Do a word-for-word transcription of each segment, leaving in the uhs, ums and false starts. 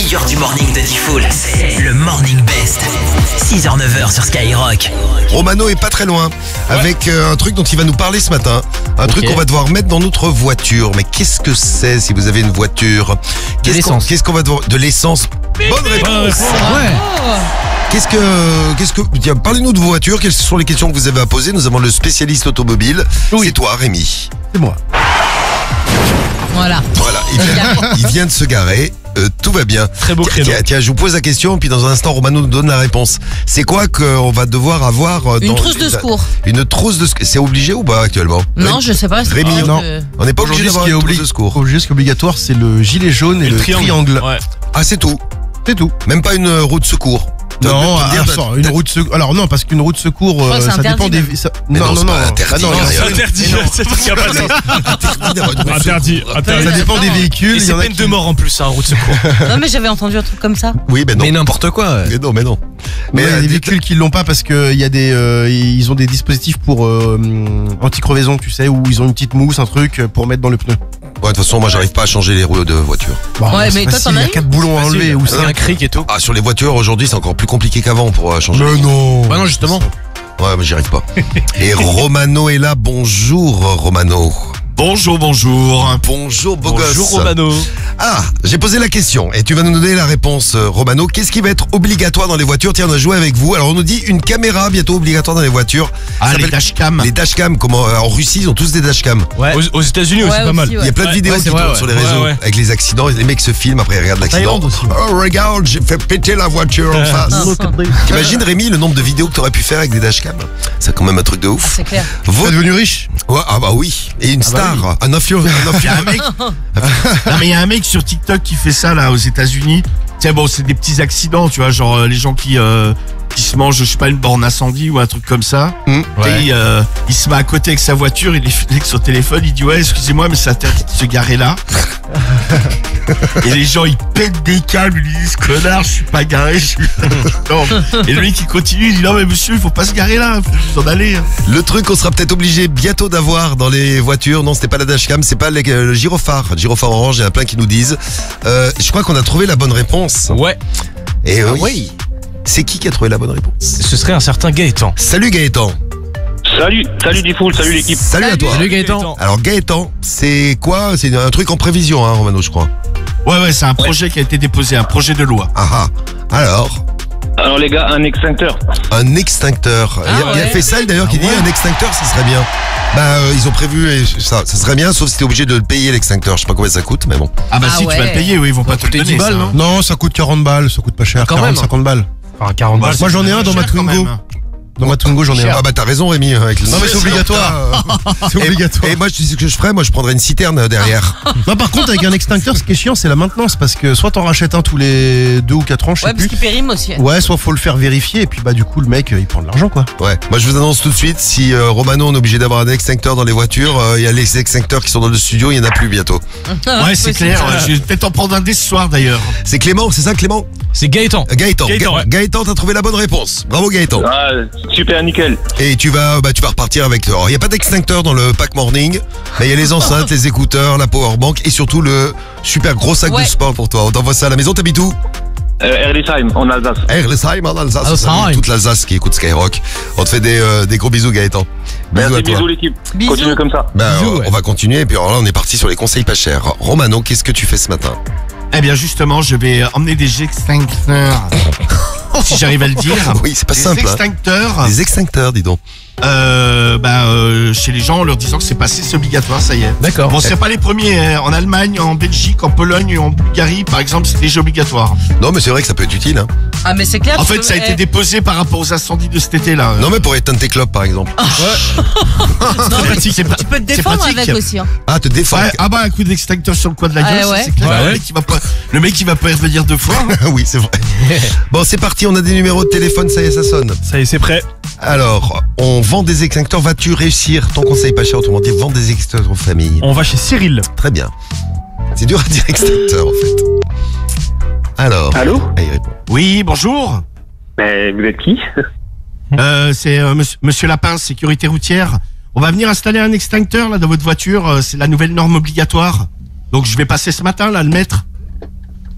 meilleur du morning de Diffoul, c'est le Morning Best. six heures neuf heures sur Skyrock. Romano est pas très loin avec euh, un truc dont il va nous parler ce matin. Un Ok. truc qu'on va devoir mettre dans notre voiture. Mais qu'est-ce que c'est si vous avez une voiture? Qu'est-ce qu'on, l'essence. qu'est-ce qu'on va devoir... De l'essence. Bonne réponse. Ouais. Qu'est-ce que, qu'est-ce que, tiens, parlez-nous de vos voitures. Quelles sont les questions que vous avez à poser? Nous avons le spécialiste automobile. Oui. C'est toi, Rémi. C'est moi. Voilà. Voilà, il vient, il vient de se garer. Euh, tout va bien. Très beau Tiens, créneau. tiens, tiens, je vous pose la question, puis dans un instant, Romano nous donne la réponse. C'est quoi qu'on va devoir avoir euh, Une dans- trousse de secours. Une trousse de secours. C'est obligé ou pas actuellement? Non, je sais pas. c'est Rémi, pas non. que- On n'est pas obligé Aujourd'hui, ce d'avoir qui est une trousse obli- de secours. Aujourd'hui, ce qui est obligatoire, c'est le gilet jaune et, le triangle. Ouais. Ah, c'est tout. C'est tout. Même pas une euh, roue de secours. Non, T'as- ah, t'as- attends, une roue de secours. Alors non, parce qu'une roue de secours, crois euh, que c'est ça dépend interdit, des. même. ça- Mais non, Non, non, c'est non. pas interdit. Ah non, Non, il y a- c'est interdit. C'est truc qui a pas de sens. Interdit. Ça Interdit. dépend des véhicules. Et il y c'est en a peine qui- de mort en plus, hein, route de secours. Non, mais j'avais entendu un truc comme ça. Oui, mais non. Mais n'importe quoi. Mais non, mais non. Mais il y euh, a des dites- véhicules qui l'ont pas parce que il y a des, euh, ils ont des dispositifs pour euh, anti-crevaison, tu sais, où ils ont une petite mousse, un truc pour mettre dans le pneu. Ouais, de toute façon, moi, j'arrive pas à changer les roues de voiture. Bon, Ouais, c'est mais toi, facile, t'en as il y a une quatre boulons à enlever ou C'est ça. un cric et tout. Ah, sur les voitures, aujourd'hui, c'est encore plus compliqué qu'avant pour euh, changer. Mais non. Bah non, justement. Ouais, mais j'y arrive pas. Et Romano est là. Bonjour, Romano. Bonjour, bonjour. Bonjour, beau gosse. Bonjour Romano. Ah, j'ai posé la question et tu vas nous donner la réponse, euh, Romano. Qu'est-ce qui va être obligatoire dans les voitures? Tiens, on a joué avec vous. Alors, on nous dit une caméra bientôt obligatoire dans les voitures. Ah, Ça les s'appelle- dashcams. Les dashcams, comment, euh, en Russie, ils ont tous des dashcams. Ouais. Aux, aux États-Unis aussi, Ouais, pas mal. aussi, Il y a plein de Ouais, vidéos ouais, qui c'est vrai, tournent ouais. sur les Ouais, réseaux ouais. avec les accidents. Et les mecs se filment, après ils regardent l'accident. Thaïlande aussi. Oh, regarde, j'ai fait péter la voiture en face. T'imagines, Rémi, le nombre de vidéos que t'aurais pu faire avec des dashcams? C'est quand même un truc de Ah, ouf. c'est clair. Vos- T'es devenu riche? Ouais, ah bah oui. Et une Ah bah star, un influenceur. un Il y a un mec. Non, mais il y a un mec sur TikTok qui fait ça là aux États-Unis. Tiens, bon, c'est des petits accidents, tu vois, genre euh, les gens qui euh, qui se mangent, je sais pas, une borne incendie ou un truc comme ça. Hmm. Et euh, il se met à côté avec sa voiture, il est avec son téléphone, il dit ouais, excusez-moi, mais c'est interdit de se garer là. Et les gens ils pètent des câbles, ils disent connard, je suis pas garé, je suis. Non. Et le mec il continue, il dit non mais monsieur, il faut pas se garer là, faut juste en aller. Le truc qu'on sera peut-être obligé bientôt d'avoir dans les voitures, non, c'était pas la dashcam, c'est pas le, le gyrophare. Gyrophare orange, il y en a plein qui nous disent. Euh, je crois qu'on a trouvé la bonne réponse. Ouais. Et euh, oui. C'est qui qui a trouvé la bonne réponse? Ce serait un certain Gaëtan. Salut Gaëtan. Salut, salut Diffoul, salut l'équipe. Salut, à toi. Salut Gaëtan. Alors Gaëtan, c'est quoi? C'est un truc en prévision, hein, Romano, je crois. Ouais ouais, c'est un projet qui a été déposé, un projet de loi. Ah ah. Alors, Alors les gars, un extincteur. un extincteur. Ah il, y a, il y a ouais. Faisal d'ailleurs qui dit un extincteur, ça serait bien. Bah, euh, ils ont prévu et ça, ça serait bien, sauf si t'es obligé de le payer l'extincteur. Je sais pas combien ça coûte, mais bon. Ah bah Ah si, tu vas ouais. le payer, oui, ils vont pas te le coûter donner. dix balles, ça. non Non, ça coûte quarante balles, ça coûte pas cher. Quand quarante, même. cinquante balles. Enfin, quarante balles. Moi, j'en ai un dans ma Cher quand Twingo. même. Dans ma Twingo, j'en ai un. Ah bah t'as raison Rémi. Avec le... Non, mais c'est obligatoire. C'est Et- obligatoire. Et, moi, je sais ce que je ferais. Moi, je prendrais une citerne euh, derrière. Non, par contre, avec un extincteur, ce qui est chiant, c'est la maintenance. Parce que soit t'en rachètes un tous les deux ou quatre ans, je sais Ouais, parce plus. qu'il périme aussi. Ouais, soit faut le faire vérifier. Et puis, bah, du coup, le mec, euh, il prend de l'argent, quoi. Ouais. Moi, je vous annonce tout de suite, si euh, Romano on est obligé d'avoir un extincteur dans les voitures, euh, il y a les extincteurs qui sont dans le studio, il y en a plus bientôt. Ouais, c'est clair. ouais, Je vais peut-être en prendre un dès ce soir d'ailleurs. C'est Clément, c'est ça Clément? C'est Gaëtan. Euh, Gaëtan. Gaëtan, Ga- ouais. Gaëtan, t'as trouvé la bonne réponse. Bravo Gaëtan. Ah, super, nickel. Et tu vas, bah, tu vas repartir avec. Alors, il n'y a pas d'extincteur dans le pack morning, mais il y a les enceintes, les écouteurs, la powerbank et surtout le super gros sac Ouais. de sport pour toi. On t'envoie ça à la maison. T'habites où? Euh, Erdisheim, en Alsace. Erlesheim en Alsace. Alsace. Salut toute l'Alsace qui écoute Skyrock. On te fait des, euh, des gros bisous Gaëtan. Bisous Merci, à toi. bisous l'équipe. Bisous. Continuez comme ça. Bah, Bisous, euh, ouais. On va continuer et puis alors là on est parti sur les conseils pas chers. Romano, qu'est-ce que tu fais ce matin? Eh bien justement, je vais emmener des extincteurs. Si j'arrive à le dire. Oui, c'est pas des simple. hein. extincteurs. Des extincteurs, dis donc. Euh, bah, euh, chez les gens en leur disant que c'est passé, c'est obligatoire, ça y est. D'accord. Bon, c'est pas les premiers. hein. En Allemagne, en Belgique, en Pologne, en Bulgarie, par exemple, c'est déjà obligatoire. Non mais c'est vrai que ça peut être utile. Hein. Ah, mais c'est clair. En tu fait, peux- ça a été eh, déposé par rapport aux incendies de cet été-là. Non mais pour éteindre tes clopes par exemple. non, c'est pratique, c'est Tu peux te c'est défendre pratique. avec aussi. Hein. Ah te défendre. Ouais, ah bah un coup d'extincteur sur le coin de la Ah gueule, ça, ouais. c'est clair. Ouais, le, ouais. mec, il va pas, le mec il va pas y revenir deux fois. hein. oui c'est vrai. Bon c'est parti, on a des numéros de téléphone, ça y est ça sonne. Ça y est, c'est prêt. Alors, on vend des extincteurs, vas-tu réussir ton conseil pas cher, autrement dit, vendre des extincteurs aux familles? On va chez Cyril. Très bien. C'est dur à dire extincteur en fait. Alors, Allô? ah, il répond. Oui, bonjour. Mais vous êtes qui? Euh, c'est euh, monsieur, monsieur Lapin, sécurité routière. On va venir installer un extincteur là dans votre voiture. euh, C'est la nouvelle norme obligatoire. Donc je vais passer ce matin là le mettre.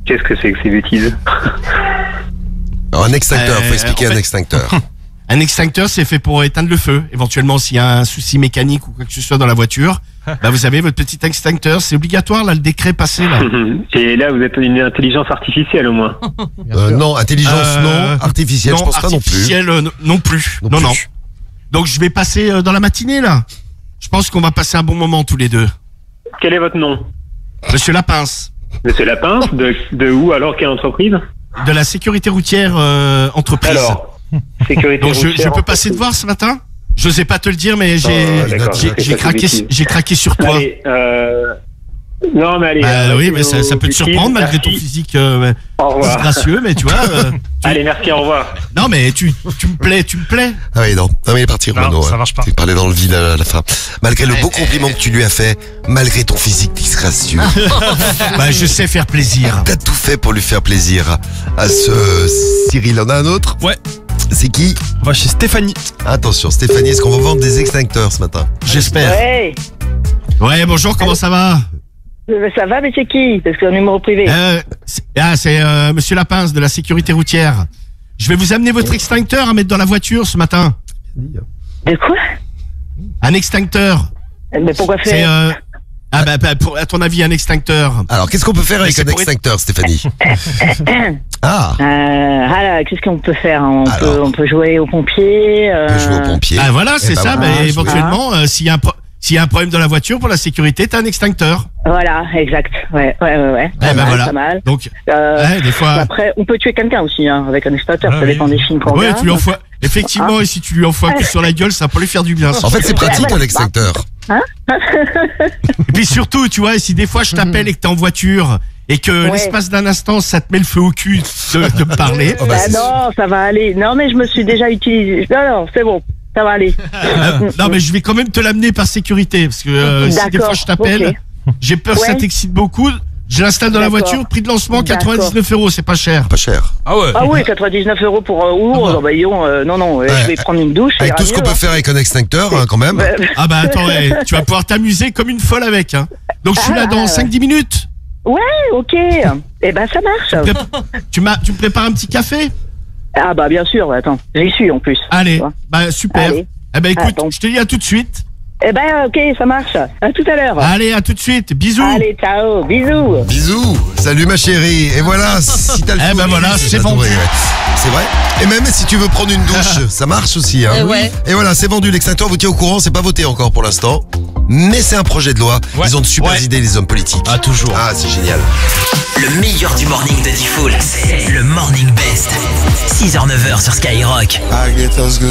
Qu'est-ce que c'est que ces bêtises? Alors, un extincteur, Euh, faut expliquer en un fait- extincteur. Un extincteur, c'est fait pour éteindre le feu. Éventuellement, s'il y a un souci mécanique ou quoi que ce soit dans la voiture, bah vous avez votre petit extincteur. C'est obligatoire, là, le décret passé, là. Et là, vous êtes une intelligence artificielle au moins. Euh, non, intelligence Euh, non, artificielle, je pense pas non plus. artificiel, euh, non, non plus. Non Non, plus. non. Donc, je vais passer euh, dans la matinée, là. Je pense qu'on va passer un bon moment tous les deux. Quel est votre nom? Monsieur Lapince, Monsieur Lapin, de, de où alors? Quelle entreprise? de la sécurité routière euh, entreprise. Alors, sécurité Donc, je, routière, je peux passer te voir ce matin? Je sais pas te le dire, mais j'ai Oh, d'accord, j'ai- ok, j'ai ça, c'est craqué, bêtise. j'ai craqué sur toi. Allez, euh... Non, mais allez. Bah euh, oui, mais ça, ça peut te bêtises, surprendre malgré ton merci. physique euh, Au revoir. disgracieux, mais tu vois. euh, Allez, merci, au revoir. non, mais tu, tu me plais, tu me plais. Ah oui, non. Non, mais il est parti, Non, Renaud. ça hein. marche pas. Il parlait dans le vide à la fin. Malgré le beau compliment que tu lui as fait, malgré ton physique disgracieux, Bah, je sais faire plaisir. t'as tout fait pour lui faire plaisir à ce Cyril. On a un autre? Ouais. C'est qui? On va chez Stéphanie. Attention, Stéphanie, est-ce qu'on va vendre des extincteurs ce matin? J'espère. Ouais, Ouais, bonjour, comment ça va? euh, ça va, mais c'est qui? Parce que c'est un numéro privé. euh, c'est- Ah, c'est euh, Monsieur Lapince de la sécurité routière. Je vais vous amener votre extincteur à mettre dans la voiture ce matin. De quoi? Un extincteur. Mais pourquoi C'est faire? euh... ah bah, bah, pour, à ton avis, un extincteur. Alors, qu'est-ce qu'on peut faire avec c'est un pour- extincteur, Stéphanie? Ah, Euh, ah là, qu'est-ce qu'on peut faire? On, Alors. peut, on peut jouer aux pompiers. on Euh... peut jouer aux pompiers. Ah voilà, c'est ben ça. voilà, mais je éventuellement, euh, s'il y a un pro- s'il y a un problème dans la voiture pour la sécurité, t'as un extincteur. Voilà, exact. Ouais, ouais, ouais. ouais. Eh Pas ben mal, voilà. pas mal. Donc, Euh, ouais, des fois. Après, on peut tuer quelqu'un aussi, hein, avec un extincteur. Ah ça oui. dépend des films qu'on Ouais, regarde. tu lui envoies. Effectivement, et si tu lui envoies un coup sur la gueule, ça peut lui faire du bien. ça. En fait, c'est pratique un extincteur. Et puis surtout, tu vois, si des fois je t'appelle et que t'es en voiture et que Ouais. l'espace d'un instant, ça te met le feu au cul de, de me parler. Oh, bah, Ah c'est non, ça va aller. Non, mais je me suis déjà utilisé. Non, non, c'est bon. Ça va aller. Euh, non, mais je vais quand même te l'amener par sécurité parce que euh, si des D'accord, fois je t'appelle, ok. j'ai peur que ça Ouais. t'excite beaucoup. Je l'installe dans la D'accord. voiture, prix de lancement D'accord. quatre-vingt-dix-neuf euros, c'est pas cher. Pas cher. Ah ouais. Ah oui, quatre-vingt-dix-neuf euros pour euh, où? Ah bah. Oh, bah, disons, euh, non, non, euh, Ouais. je vais prendre une douche. ça Avec ira tout ce qu'on mieux, peut hein. faire avec un extincteur, hein, quand même. Euh, Ah bah attends, ouais, tu vas pouvoir t'amuser comme une folle avec. Hein. Donc je suis là Ah, dans ah, cinq dix minutes. Ouais, ok. Eh ben, ça marche. Prép- Tu, m'as- tu me prépares un petit café? Ah bah bien sûr, attends, j'y suis en plus. Allez, Tu vois. bah super. Allez. Eh ben écoute, Attends. je te dis à tout de suite. Eh ben ok, ça marche. À tout à l'heure. Allez, à tout de suite. Bisous. Allez, ciao, bisous. Bisous, salut ma chérie. Et voilà, si t'as le Eh feu ben au voilà, cul, c'est adoré, vendu. ouais. C'est vrai. Et même si tu veux prendre une douche, ça marche aussi. Hein. Eh ouais. Et voilà, c'est vendu. L'extincteur vous tient au courant. C'est pas voté encore pour l'instant, mais c'est un projet de loi. Ouais. Ils ont de super Ouais. idées, les hommes politiques. Ah, toujours. Ah, c'est génial. Le meilleur du morning de Diffoul, c'est le Morning Best. six heures neuf heures sur Skyrock. I get those good